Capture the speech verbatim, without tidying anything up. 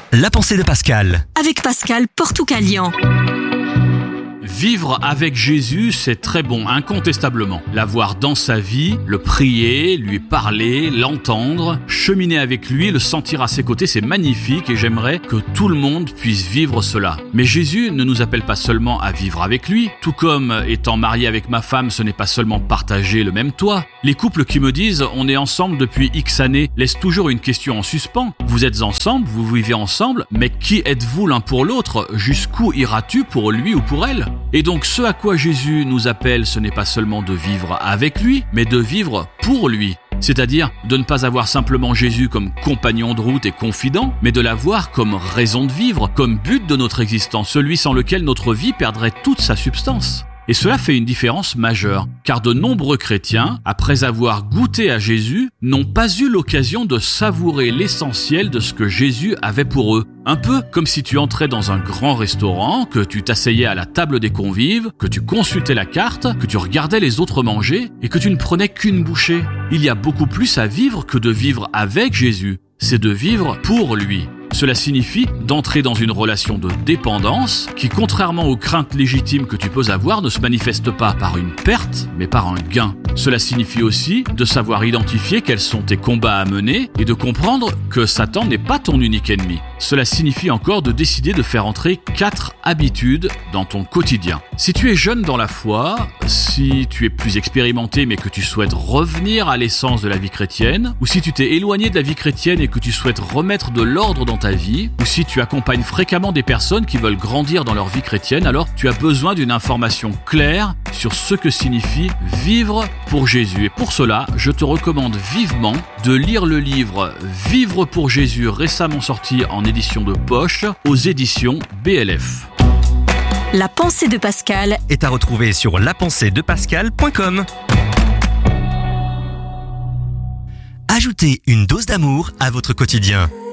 La pensée de Pascal. Avec Pascal Portucalian. Vivre avec Jésus, c'est très bon, incontestablement. L'avoir dans sa vie, le prier, lui parler, l'entendre, cheminer avec lui, le sentir à ses côtés, c'est magnifique et j'aimerais que tout le monde puisse vivre cela. Mais Jésus ne nous appelle pas seulement à vivre avec lui, tout comme étant marié avec ma femme, ce n'est pas seulement partager le même toit. Les couples qui me disent « on est ensemble depuis X années » laissent toujours une question en suspens. Vous êtes ensemble, vous vivez ensemble, mais qui êtes-vous l'un pour l'autre ? Jusqu'où iras-tu pour lui ou pour elle ? Et donc ce à quoi Jésus nous appelle, ce n'est pas seulement de vivre avec lui, mais de vivre pour lui. C'est-à-dire de ne pas avoir simplement Jésus comme compagnon de route et confident, mais de l'avoir comme raison de vivre, comme but de notre existence, celui sans lequel notre vie perdrait toute sa substance. Et cela fait une différence majeure, car de nombreux chrétiens, après avoir goûté à Jésus, n'ont pas eu l'occasion de savourer l'essentiel de ce que Jésus avait pour eux. Un peu comme si tu entrais dans un grand restaurant, que tu t'asseyais à la table des convives, que tu consultais la carte, que tu regardais les autres manger et que tu ne prenais qu'une bouchée. Il y a beaucoup plus à vivre que de vivre avec Jésus, c'est de vivre pour lui. Cela signifie d'entrer dans une relation de dépendance qui, contrairement aux craintes légitimes que tu peux avoir, ne se manifeste pas par une perte, mais par un gain. Cela signifie aussi de savoir identifier quels sont tes combats à mener et de comprendre que Satan n'est pas ton unique ennemi. Cela signifie encore de décider de faire entrer quatre habitudes dans ton quotidien. Si tu es jeune dans la foi, si tu es plus expérimenté mais que tu souhaites revenir à l'essence de la vie chrétienne, ou si tu t'es éloigné de la vie chrétienne et que tu souhaites remettre de l'ordre dans ta vie, ou si tu accompagnes fréquemment des personnes qui veulent grandir dans leur vie chrétienne, alors tu as besoin d'une information claire sur ce que signifie vivre pour Jésus. Et pour cela, je te recommande vivement de lire le livre « Vivre pour Jésus » récemment sorti en édition de poche aux éditions B L F. La pensée de Pascal Est à retrouver sur la pensée de pascal point com. Ajoutez une dose d'amour à votre quotidien.